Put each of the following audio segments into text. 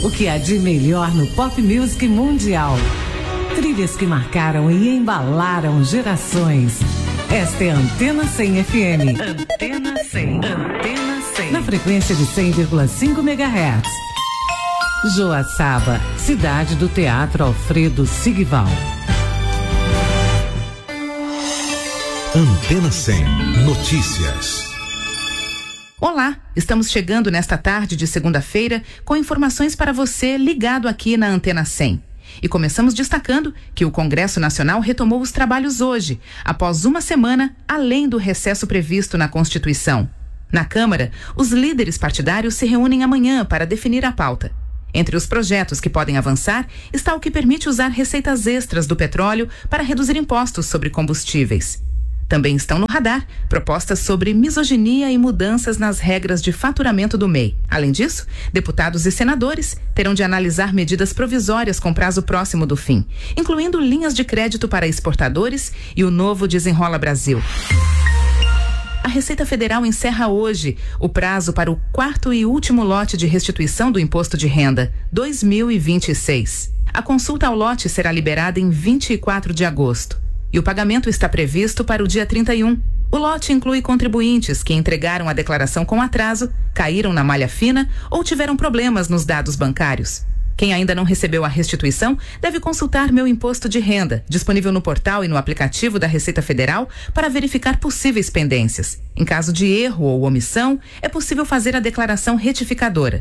O que há de melhor no pop music mundial. Trilhas que marcaram e embalaram gerações. Esta é a Antena 100 FM. Antena 100. Antena 100. Na frequência de 100,5 MHz. Joaçaba, cidade do Teatro Alfredo Sigval. Antena 100 Notícias. Olá, estamos chegando nesta tarde de segunda-feira com informações para você ligado aqui na Antena 100. E começamos destacando que o Congresso Nacional retomou os trabalhos hoje, após uma semana além do recesso previsto na Constituição. Na Câmara, os líderes partidários se reúnem amanhã para definir a pauta. Entre os projetos que podem avançar está o que permite usar receitas extras do petróleo para reduzir impostos sobre combustíveis. Também estão no radar propostas sobre misoginia e mudanças nas regras de faturamento do MEI. Além disso, deputados e senadores terão de analisar medidas provisórias com prazo próximo do fim, incluindo linhas de crédito para exportadores e o novo Desenrola Brasil. A Receita Federal encerra hoje o prazo para o quarto e último lote de restituição do Imposto de Renda, 2026. A consulta ao lote será liberada em 24 de agosto. E o pagamento está previsto para o dia 31. O lote inclui contribuintes que entregaram a declaração com atraso, caíram na malha fina ou tiveram problemas nos dados bancários. Quem ainda não recebeu a restituição deve consultar Meu Imposto de Renda, disponível no portal e no aplicativo da Receita Federal para verificar possíveis pendências. Em caso de erro ou omissão, é possível fazer a declaração retificadora.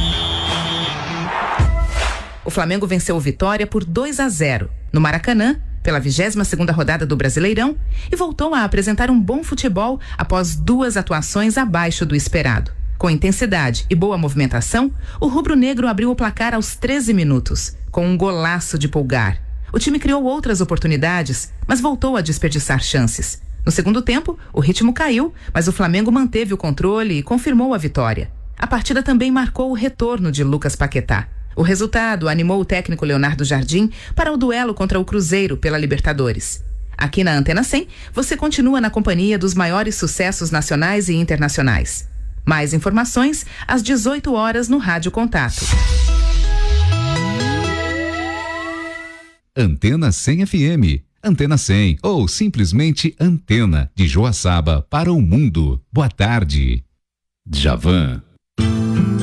O Flamengo venceu o Vitória por 2-0 no Maracanã, pela 22ª rodada do Brasileirão, e voltou a apresentar um bom futebol após 2 atuações abaixo do esperado. Com intensidade e boa movimentação, o rubro-negro abriu o placar aos 13 minutos, com um golaço de Pulgar. O time criou outras oportunidades, mas voltou a desperdiçar chances. No segundo tempo, o ritmo caiu, mas o Flamengo manteve o controle e confirmou a vitória. A partida também marcou o retorno de Lucas Paquetá. O resultado animou o técnico Leonardo Jardim para o duelo contra o Cruzeiro pela Libertadores. Aqui na Antena 100, você continua na companhia dos maiores sucessos nacionais e internacionais. Mais informações às 18 horas no Rádio Contato. Antena 100 FM. Antena 100 ou simplesmente Antena, de Joaçaba para o mundo. Boa tarde. Djavan.